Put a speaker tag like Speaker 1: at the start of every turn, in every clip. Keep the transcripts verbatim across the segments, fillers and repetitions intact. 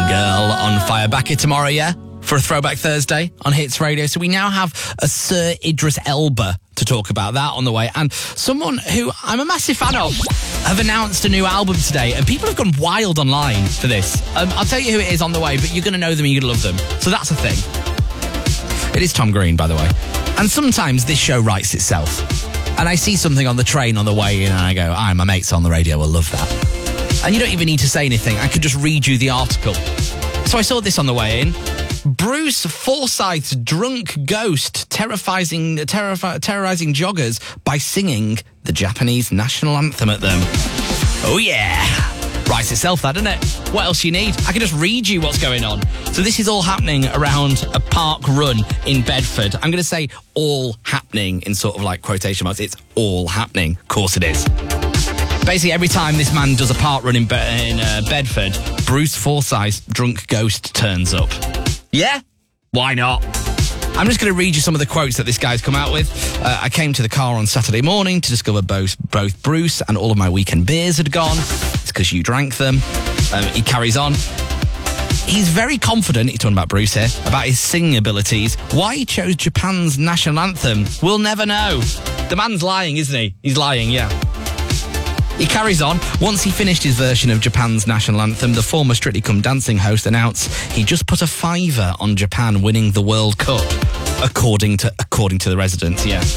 Speaker 1: Girl on Fire. Back here tomorrow, yeah? For a Throwback Thursday on Hits Radio. So we now have a Sir Idris Elba to talk about that on the way. And someone who I'm a massive fan of have announced a new album today. And people have gone wild online for this. Um, I'll tell you who it is on the way, but you're going to know them and you're going to love them. So that's a thing. It is Tom Green, by the way. And sometimes this show writes itself. And I see something on the train on the way in and I go, aye, my mates on the radio will love that. And you don't even need to say anything. I could just read you the article. So I saw this on the way in. Bruce Forsyth's drunk ghost terrifying, terrifi- terrorizing joggers by singing the Japanese national anthem at them. Oh yeah. Writes itself, that, doesn't it? What else you need? I can just read you what's going on. So this is all happening around a park run in Bedford. I'm going to say all happening in sort of like quotation marks. It's all happening. Of course it is. Basically, every time this man does a park run in, Be- in uh, Bedford, Bruce Forsyth's drunk ghost turns up. Yeah? Why not? I'm just going to read you some of the quotes that this guy's come out with. Uh, I came to the car on Saturday morning to discover both, both Bruce and all of my weekend beers had gone. It's because you drank them. Um, he carries on. He's very confident, he's talking about Bruce here, about his singing abilities. Why he chose Japan's national anthem, we'll never know. The man's lying, isn't he? He's lying, yeah. He carries on. Once he finished his version of Japan's national anthem, the former Strictly Come Dancing host announced he just put a fiver on Japan winning the World Cup, according to according to the residents, yeah.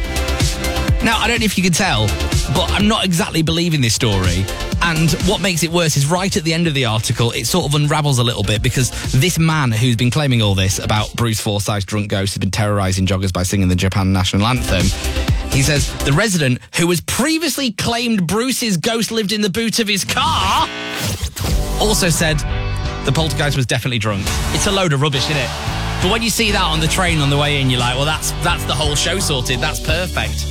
Speaker 1: Now, I don't know if you can tell, but I'm not exactly believing this story. And what makes it worse is right at the end of the article, it sort of unravels a little bit because this man who's been claiming all this about Bruce Forsyth's drunk ghost has been terrorising joggers by singing the Japan national anthem. He says, the resident who has previously claimed Bruce's ghost lived in the boot of his car also said the poltergeist was definitely drunk. It's a load of rubbish, isn't it? But when you see that on the train on the way in, you're like, well, that's that's the whole show sorted. That's perfect.